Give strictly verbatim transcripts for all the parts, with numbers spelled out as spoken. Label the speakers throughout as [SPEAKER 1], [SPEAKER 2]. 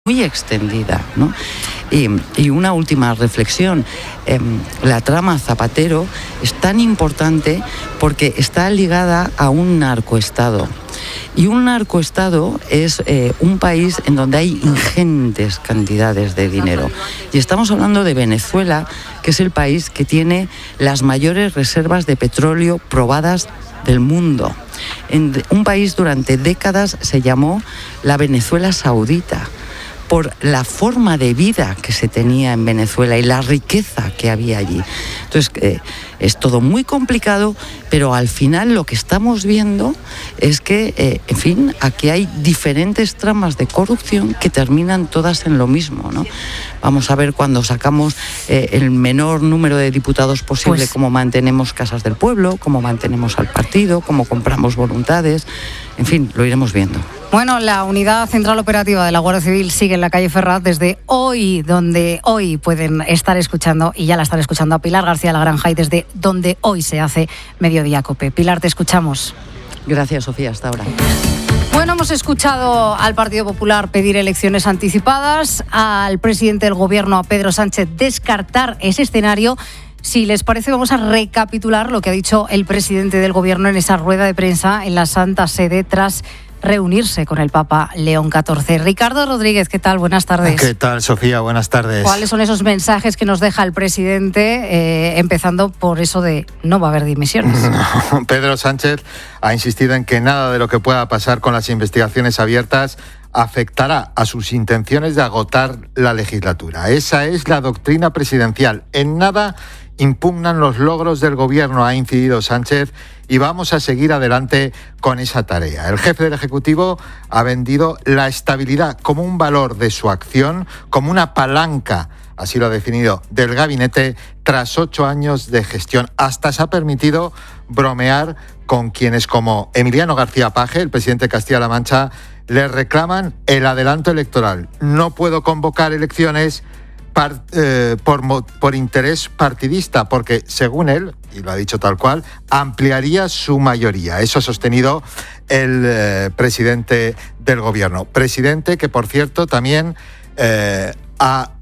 [SPEAKER 1] muy extendida, ¿no? Y, y una última reflexión, eh, la trama Zapatero es tan importante porque está ligada a un narcoestado. Y un narcoestado es eh, un país en donde hay ingentes cantidades de dinero. Y estamos hablando de Venezuela, que es el país que tiene las mayores reservas de petróleo probadas del mundo. En un país durante décadas se llamó la Venezuela Saudita, por la forma de vida que se tenía en Venezuela y la riqueza que había allí. Entonces, eh, es todo muy complicado, pero al final lo que estamos viendo es que, eh, en fin, aquí hay diferentes tramas de corrupción que terminan todas en lo mismo, ¿no? Vamos a ver cuando sacamos eh, el menor número de diputados posible, pues, cómo mantenemos casas del pueblo, cómo mantenemos al partido, cómo compramos voluntades, en fin, lo iremos viendo.
[SPEAKER 2] Bueno, la Unidad Central Operativa de la Guardia Civil sigue en la calle Ferraz desde hoy, donde hoy pueden estar escuchando, y ya la están escuchando, a Pilar García Lagranja, y desde donde hoy se hace Mediodía Cope. Pilar, te escuchamos.
[SPEAKER 1] Gracias, Sofía, hasta ahora.
[SPEAKER 2] Bueno, hemos escuchado al Partido Popular pedir elecciones anticipadas, al presidente del Gobierno, a Pedro Sánchez, descartar ese escenario. Si les parece, vamos a recapitular lo que ha dicho el presidente del Gobierno en esa rueda de prensa en la Santa Sede tras reunirse con el Papa León catorce. Ricardo Rodríguez, ¿qué tal? Buenas tardes.
[SPEAKER 3] ¿Qué tal, Sofía? Buenas tardes.
[SPEAKER 2] ¿Cuáles son esos mensajes que nos deja el presidente, eh, empezando por eso de no va a haber dimisiones?
[SPEAKER 3] No, Pedro Sánchez ha insistido en que nada de lo que pueda pasar con las investigaciones abiertas afectará a sus intenciones de agotar la legislatura. Esa es la doctrina presidencial. En nada impugnan los logros del Gobierno, ha incidido Sánchez, y vamos a seguir adelante con esa tarea. El jefe del Ejecutivo ha vendido la estabilidad como un valor de su acción, como una palanca, así lo ha definido, del gabinete tras ocho años de gestión. Hasta se ha permitido bromear con quienes, como Emiliano García Paje, el presidente de Castilla-La Mancha, le reclaman el adelanto electoral. No puedo convocar elecciones Par, eh, por, por interés partidista, porque según él, y lo ha dicho tal cual, ampliaría su mayoría. Eso ha sostenido el eh, presidente del Gobierno. Presidente que, por cierto, también eh, ha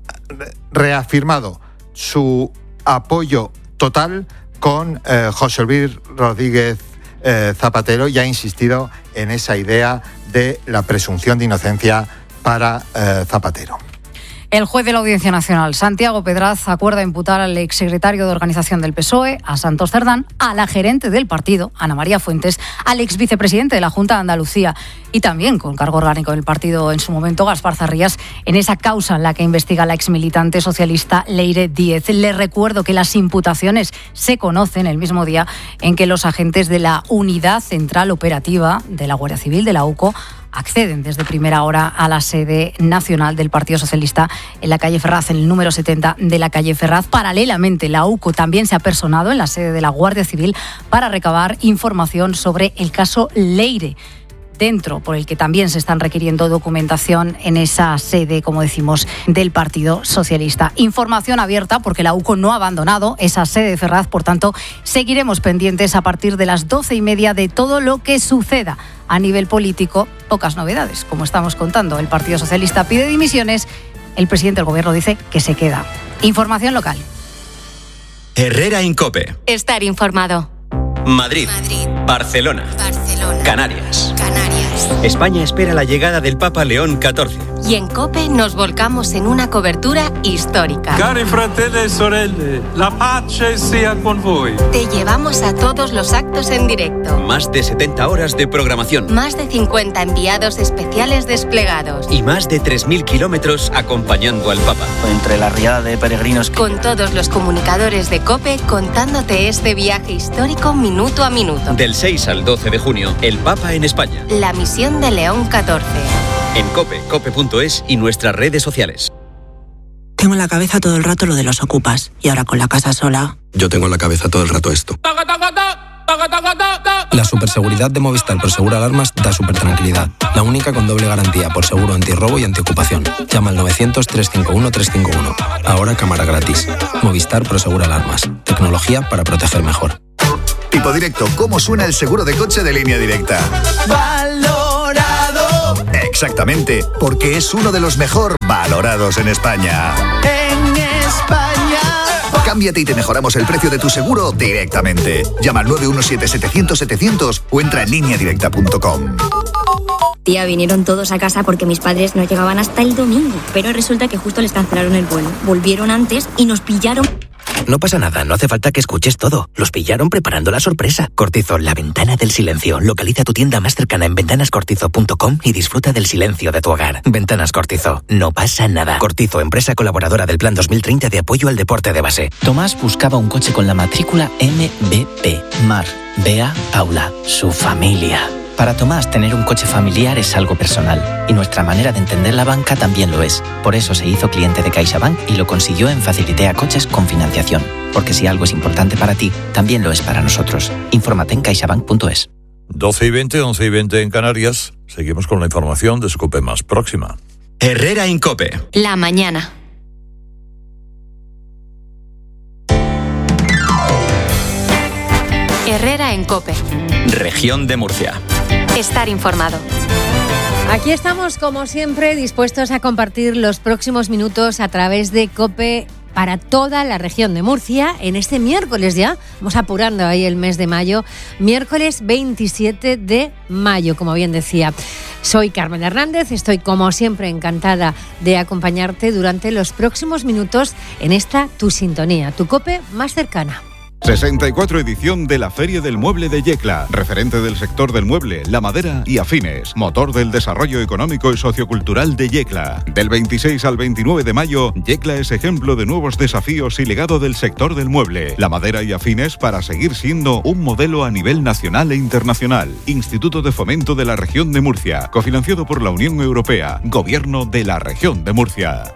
[SPEAKER 3] reafirmado su apoyo total con eh, José Luis Rodríguez eh, Zapatero, y ha insistido en esa idea de la presunción de inocencia para eh, Zapatero.
[SPEAKER 2] El juez de la Audiencia Nacional, Santiago Pedraz, acuerda imputar al exsecretario de Organización del P S O E, a Santos Cerdán, a la gerente del partido, Ana María Fuentes, al exvicepresidente de la Junta de Andalucía y también con cargo orgánico del partido en su momento, Gaspar Zarrías, en esa causa en la que investiga la exmilitante socialista Leire Díez. Les recuerdo que las imputaciones se conocen el mismo día en que los agentes de la Unidad Central Operativa de la Guardia Civil, de la U C O, acceden desde primera hora a la sede nacional del Partido Socialista en la calle Ferraz, en el número setenta de la calle Ferraz. Paralelamente, la U C O también se ha personado en la sede de la Guardia Civil para recabar información sobre el caso Leire, dentro por el que también se están requiriendo documentación en esa sede, como decimos, del Partido Socialista. Información abierta porque la U C O no ha abandonado esa sede de Ferraz, por tanto, seguiremos pendientes a partir de las doce y media de todo lo que suceda a nivel político. Pocas novedades, como estamos contando. El Partido Socialista pide dimisiones, el presidente del Gobierno dice que se queda. Información local.
[SPEAKER 4] Herrera en COPE.
[SPEAKER 5] Estar informado.
[SPEAKER 4] Madrid.
[SPEAKER 5] Madrid.
[SPEAKER 4] Barcelona.
[SPEAKER 5] Barcelona.
[SPEAKER 4] Canarias.
[SPEAKER 5] Canarias.
[SPEAKER 4] España espera la llegada del Papa León catorce.
[SPEAKER 5] Y en COPE nos volcamos en una cobertura histórica.
[SPEAKER 6] Cari fratelli e sorelle, la pace sia con voi.
[SPEAKER 5] Te llevamos a todos los actos en directo.
[SPEAKER 4] Más de setenta horas de programación.
[SPEAKER 5] Más de cincuenta enviados especiales desplegados.
[SPEAKER 4] Y más de tres mil kilómetros acompañando al Papa.
[SPEAKER 7] Entre la riada de peregrinos.
[SPEAKER 5] Con todos los comunicadores de COPE contándote este viaje histórico minuto a minuto.
[SPEAKER 4] Del seis al doce de junio, el Papa en España.
[SPEAKER 5] La misión de León catorce.
[SPEAKER 4] En COPE, cope punto es y nuestras redes sociales.
[SPEAKER 8] Tengo en la cabeza todo el rato lo de los ocupas. Y ahora con la casa sola...
[SPEAKER 9] Yo tengo en la cabeza todo el rato esto.
[SPEAKER 10] La superseguridad de Movistar Prosegur Alarmas da súper tranquilidad. La única con doble garantía por seguro antirrobo y antiocupación. Llama al novecientos, trescientos cincuenta y uno, trescientos cincuenta y uno. Ahora cámara gratis. Movistar Prosegur Alarmas. Tecnología para proteger mejor.
[SPEAKER 11] Tipo Directo, ¿cómo suena el seguro de coche de Línea Directa?
[SPEAKER 12] Valorado.
[SPEAKER 11] Exactamente, porque es uno de los mejor valorados en España.
[SPEAKER 12] En España.
[SPEAKER 11] Cámbiate y te mejoramos el precio de tu seguro directamente. Llama al nueve uno siete, setecientos, setecientos o entra en línea directa punto com.
[SPEAKER 13] Tía, vinieron todos a casa porque mis padres no llegaban hasta el domingo. Pero resulta que justo les cancelaron el vuelo. Volvieron antes y nos pillaron.
[SPEAKER 14] No pasa nada, no hace falta que escuches todo. Los pillaron preparando la sorpresa. Cortizo, la ventana del silencio. Localiza tu tienda más cercana en ventanas cortizo punto com y disfruta del silencio de tu hogar. Ventanas Cortizo, no pasa nada. Cortizo, empresa colaboradora del Plan dos mil treinta de apoyo al deporte de base.
[SPEAKER 15] Tomás buscaba un coche con la matrícula M B P. Mar, Bea, Paula, su familia. Para Tomás, tener un coche familiar es algo personal, y nuestra manera de entender la banca también lo es. Por eso se hizo cliente de CaixaBank y lo consiguió en Facilitea Coches con financiación. Porque si algo es importante para ti, también lo es para nosotros. Infórmate en caixabank punto es.
[SPEAKER 16] doce y veinte, once y veinte en Canarias. Seguimos con la información de su COPE más próxima.
[SPEAKER 4] Herrera en COPE.
[SPEAKER 5] La mañana. Herrera en COPE.
[SPEAKER 4] Región de Murcia.
[SPEAKER 5] Estar informado.
[SPEAKER 2] Aquí estamos, como siempre, dispuestos a compartir los próximos minutos a través de COPE para toda la región de Murcia. En este miércoles ya, vamos apurando ahí el mes de mayo, miércoles veintisiete de mayo, como bien decía. Soy Carmen Hernández, estoy como siempre encantada de acompañarte durante los próximos minutos en esta tu sintonía, tu COPE más cercana.
[SPEAKER 17] sesenta y cuatro edición de la Feria del Mueble de Yecla, referente del sector del mueble, la madera y afines, motor del desarrollo económico y sociocultural de Yecla. Del veintiséis al veintinueve de mayo, Yecla es ejemplo de nuevos desafíos y legado del sector del mueble, la madera y afines para seguir siendo un modelo a nivel nacional e internacional. Instituto de Fomento de la Región de Murcia, cofinanciado por la Unión Europea, Gobierno de la Región de Murcia.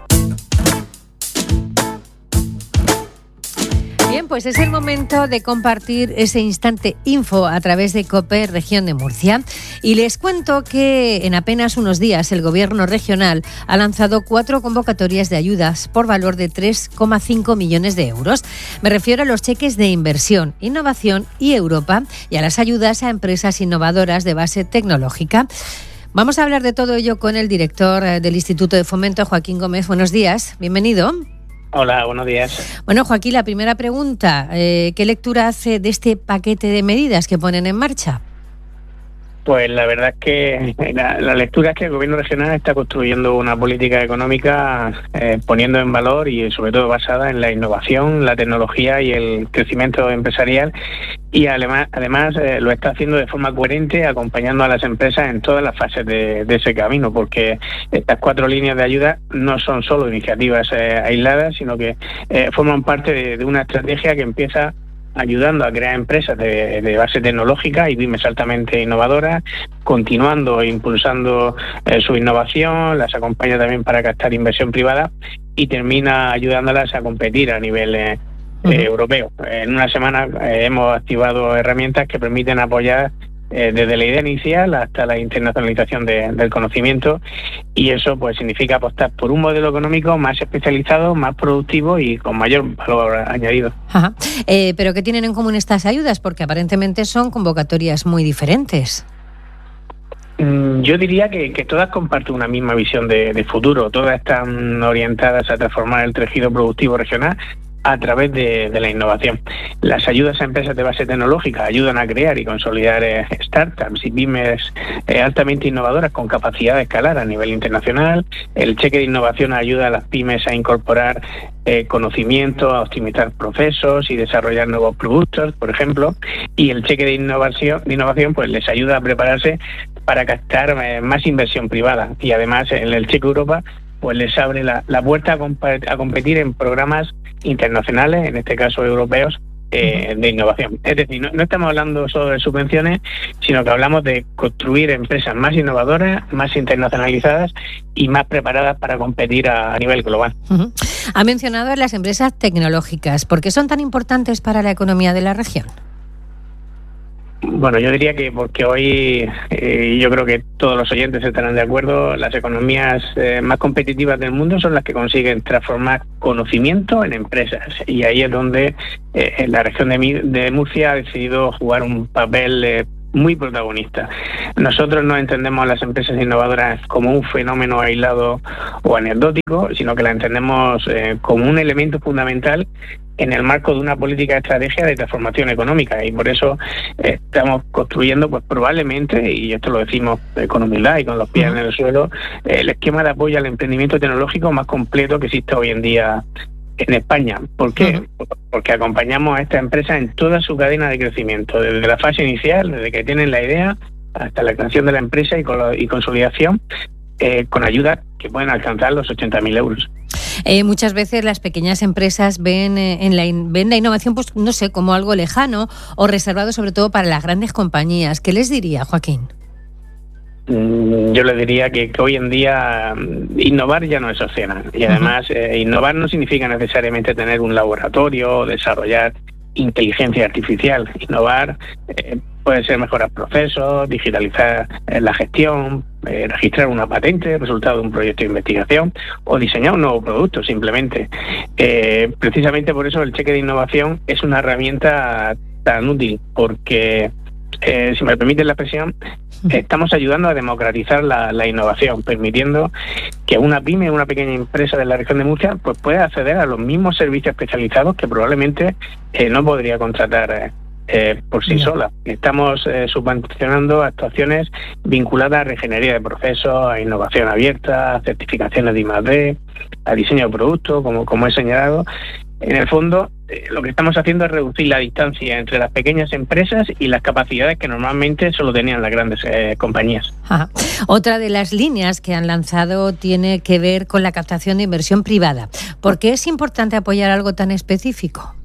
[SPEAKER 2] Bien, pues es el momento de compartir ese instante info a través de COPE Región de Murcia. Y les cuento que en apenas unos días el Gobierno regional ha lanzado cuatro convocatorias de ayudas por valor de tres coma cinco millones de euros. Me refiero a los cheques de inversión, innovación y Europa y a las ayudas a empresas innovadoras de base tecnológica. Vamos a hablar de todo ello con el director del Instituto de Fomento, Joaquín Gómez. Buenos días, bienvenido.
[SPEAKER 18] Hola, buenos días.
[SPEAKER 2] Bueno, Joaquín, la primera pregunta, eh, ¿qué lectura hace de este paquete de medidas que ponen en marcha?
[SPEAKER 18] Pues la verdad es que la, la lectura es que el Gobierno regional está construyendo una política económica eh, poniendo en valor y sobre todo basada en la innovación, la tecnología y el crecimiento empresarial, y además, además eh, lo está haciendo de forma coherente, acompañando a las empresas en todas las fases de, de ese camino, porque estas cuatro líneas de ayuda no son solo iniciativas eh, aisladas, sino que eh, forman parte de, de una estrategia que empieza ayudando a crear empresas de, de base tecnológica y pymes altamente innovadoras, continuando e impulsando eh, su innovación, las acompaña también para captar inversión privada y termina ayudándolas a competir a nivel eh, uh-huh. eh, europeo. En una semana eh, hemos activado herramientas que permiten apoyar eh, desde la idea inicial hasta la internacionalización de, del conocimiento, y eso pues significa apostar por un modelo económico más especializado, más productivo y con mayor valor añadido.
[SPEAKER 2] Ajá. Eh, ¿Pero qué tienen en común estas ayudas? Porque aparentemente son convocatorias muy diferentes.
[SPEAKER 18] Yo diría que, que todas comparten una misma visión de, de futuro, todas están orientadas a transformar el tejido productivo regional a través de, de la innovación. Las ayudas a empresas de base tecnológica ayudan a crear y consolidar eh, startups y pymes eh, altamente innovadoras con capacidad de escalar a nivel internacional. El cheque de innovación ayuda a las pymes a incorporar eh, conocimiento, a optimizar procesos y desarrollar nuevos productos, por ejemplo. Y el cheque de innovación, de innovación pues les ayuda a prepararse para captar eh, más inversión privada. Y además en el cheque Europa pues les abre la, la puerta a, comp- a competir en programas internacionales, en este caso europeos, eh, de innovación. Es decir, no, no estamos hablando solo de subvenciones, sino que hablamos de construir empresas más innovadoras, más internacionalizadas y más preparadas para competir a, a nivel global.
[SPEAKER 2] Uh-huh. Ha mencionado las empresas tecnológicas. ¿Por qué son tan importantes para la economía de la región?
[SPEAKER 18] Bueno, yo diría que porque hoy, eh, yo creo que todos los oyentes estarán de acuerdo, las economías eh, más competitivas del mundo son las que consiguen transformar conocimiento en empresas. Y ahí es donde eh, la región de, de Murcia ha decidido jugar un papel eh, muy protagonista. Nosotros no entendemos a las empresas innovadoras como un fenómeno aislado o anecdótico, sino que las entendemos eh, como un elemento fundamental en el marco de una política de estrategia de transformación económica, y por eso eh, estamos construyendo, pues probablemente, y esto lo decimos eh, con humildad y con los pies en el suelo, eh, el esquema de apoyo al emprendimiento tecnológico más completo que existe hoy en día en España. ¿Por qué? Uh-huh. Porque acompañamos a esta empresa en toda su cadena de crecimiento, desde la fase inicial, desde que tienen la idea, hasta la creación de la empresa y, con la, y consolidación, eh, con ayudas que pueden alcanzar los ochenta mil euros.
[SPEAKER 19] Eh, muchas veces las pequeñas empresas ven, eh, en la in- ven la innovación, pues no sé, como algo lejano o reservado sobre todo para las grandes compañías. ¿Qué les diría, Joaquín?
[SPEAKER 18] Yo le diría que, que hoy en día innovar ya no es opcional, y además eh, innovar no significa necesariamente tener un laboratorio o desarrollar inteligencia artificial. Innovar eh, puede ser mejorar procesos, digitalizar eh, la gestión, eh, registrar una patente, resultado de un proyecto de investigación, o diseñar un nuevo producto simplemente. Eh, precisamente por eso el cheque de innovación es una herramienta tan útil, porque Eh, si me permiten la expresión, estamos ayudando a democratizar la, la innovación, permitiendo que una pyme, una pequeña empresa de la región de Murcia, pues pueda acceder a los mismos servicios especializados que probablemente eh, no podría contratar eh, eh, por sí sola. Estamos eh, subvencionando actuaciones vinculadas a regenería de procesos, a innovación abierta, a certificaciones de I más D, a diseño de productos, como, como he señalado. En el fondo, eh, lo que estamos haciendo es reducir la distancia entre las pequeñas empresas y las capacidades que normalmente solo tenían las grandes eh, compañías.
[SPEAKER 19] Ajá. Otra de las líneas que han lanzado tiene que ver con la captación de inversión privada. ¿Por qué es importante apoyar algo tan específico?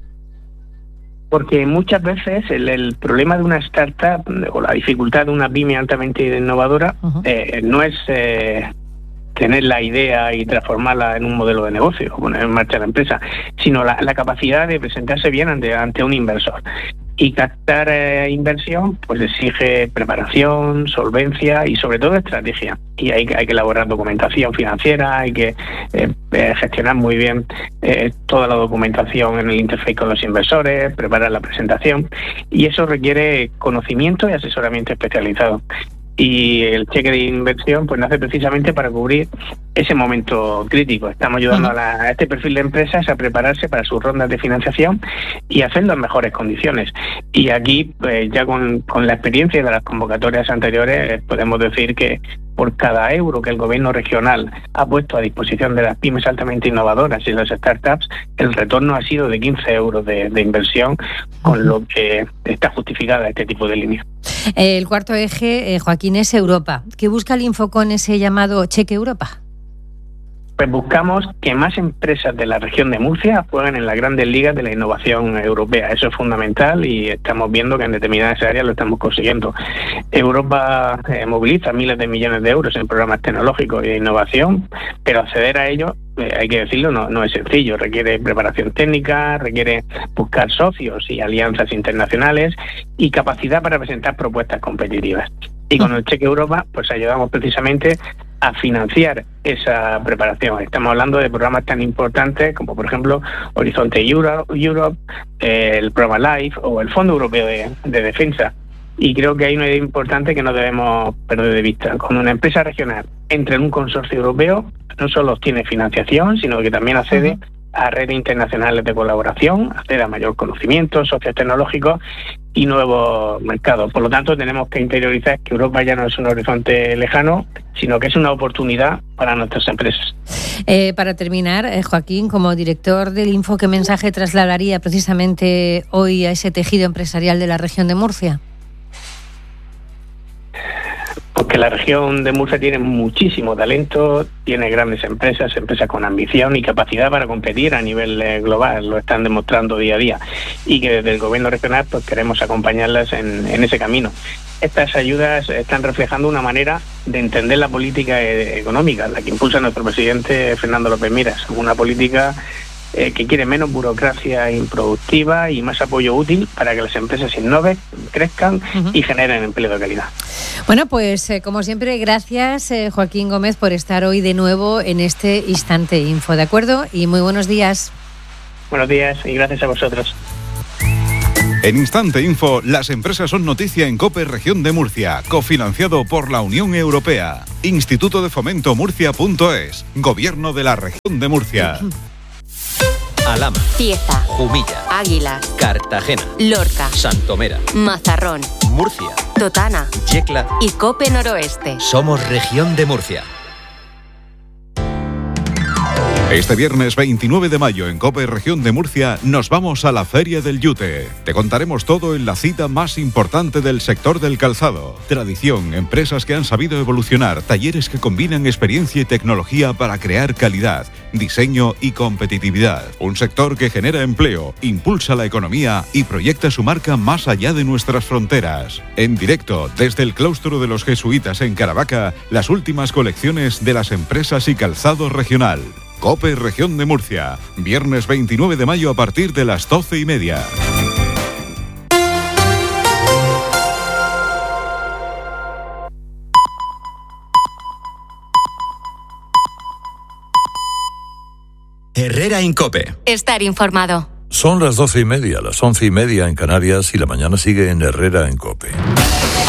[SPEAKER 18] Porque muchas veces el, el problema de una startup o la dificultad de una pyme altamente innovadora uh-huh. eh, no es eh, tener la idea y transformarla en un modelo de negocio, poner en marcha la empresa, sino la, la capacidad de presentarse bien ante, ante un inversor. Y captar eh, inversión pues exige preparación, solvencia y sobre todo estrategia. Y hay, hay que elaborar documentación financiera, hay que eh, eh, gestionar muy bien eh, toda la documentación en el interface con los inversores, preparar la presentación, y eso requiere conocimiento y asesoramiento especializado. Y el cheque de inversión pues nace precisamente para cubrir ese momento crítico. Estamos ayudando uh-huh. a, la, a este perfil de empresas a prepararse para sus rondas de financiación y hacerlo en mejores condiciones. Y aquí, pues, ya con, con la experiencia de las convocatorias anteriores, podemos decir que por cada euro que el gobierno regional ha puesto a disposición de las pymes altamente innovadoras y las startups, el retorno ha sido de quince euros de, de inversión, con lo que está justificada este tipo de línea.
[SPEAKER 19] El cuarto eje, eh, Joaquín, es Europa. ¿Qué busca el Info con ese llamado Cheque Europa?
[SPEAKER 18] Pues buscamos que más empresas de la región de Murcia jueguen en las grandes ligas de la innovación europea. Eso es fundamental y estamos viendo que en determinadas áreas lo estamos consiguiendo. Europa eh, moviliza miles de millones de euros en programas tecnológicos y de innovación, pero acceder a ellos, eh, hay que decirlo, no, no es sencillo. Requiere preparación técnica, requiere buscar socios y alianzas internacionales y capacidad para presentar propuestas competitivas. Y con el Cheque Europa, pues ayudamos precisamente a financiar esa preparación. Estamos hablando de programas tan importantes como, por ejemplo, Horizonte Europe, Europe eh, el programa LIFE o el Fondo Europeo de, de Defensa. Y creo que hay una idea importante que no debemos perder de vista. Cuando una empresa regional entra en un consorcio europeo, no solo obtiene financiación, sino que también accede uh-huh. a redes internacionales de colaboración, accede a mayor conocimiento, socios tecnológicos y nuevos mercados. Por lo tanto, tenemos que interiorizar que Europa ya no es un horizonte lejano, sino que es una oportunidad para nuestras empresas.
[SPEAKER 19] Eh, para terminar, eh, Joaquín, como director del Info, ¿qué mensaje trasladaría precisamente hoy a ese tejido empresarial de la región de Murcia?
[SPEAKER 18] Porque la región de Murcia tiene muchísimo talento, tiene grandes empresas, empresas con ambición y capacidad para competir a nivel eh, global, lo están demostrando día a día, y que desde el gobierno regional pues queremos acompañarlas en, en ese camino. Estas ayudas están reflejando una manera de entender la política eh, económica, la que impulsa nuestro presidente Fernando López Miras, una política Eh, que quiere menos burocracia improductiva y más apoyo útil para que las empresas innoven, crezcan uh-huh. y generen empleo de calidad.
[SPEAKER 19] Bueno, pues eh, como siempre, gracias eh, Joaquín Gómez por estar hoy de nuevo en este Instante Info, ¿de acuerdo? Y muy buenos días.
[SPEAKER 18] Buenos días y gracias a vosotros.
[SPEAKER 17] En Instante Info, las empresas son noticia en COPE Región de Murcia, cofinanciado por la Unión Europea. Instituto de Fomento Murcia punto es, Gobierno de la Región de Murcia.
[SPEAKER 4] Alhama,
[SPEAKER 5] Cieza,
[SPEAKER 4] Jumilla,
[SPEAKER 5] Águilas,
[SPEAKER 4] Cartagena,
[SPEAKER 5] Lorca,
[SPEAKER 4] Santomera,
[SPEAKER 5] Mazarrón,
[SPEAKER 4] Murcia,
[SPEAKER 5] Totana
[SPEAKER 4] Yecla
[SPEAKER 5] y COPE Noroeste.
[SPEAKER 4] Somos Región de Murcia.
[SPEAKER 17] Este viernes veintinueve de mayo en COPE Región de Murcia nos vamos a la Feria del Yute. Te contaremos todo en la cita más importante del sector del calzado. Tradición, empresas que han sabido evolucionar, talleres que combinan experiencia y tecnología para crear calidad, diseño y competitividad. Un sector que genera empleo, impulsa la economía y proyecta su marca más allá de nuestras fronteras. En directo, desde el claustro de los jesuitas en Caravaca, las últimas colecciones de las empresas y calzado regional. COPE Región de Murcia, viernes veintinueve de mayo a partir de las doce y media.
[SPEAKER 4] Herrera Incope.
[SPEAKER 5] Estar informado.
[SPEAKER 16] Son las doce y media, las once y media en Canarias y la mañana sigue en Herrera en COPE.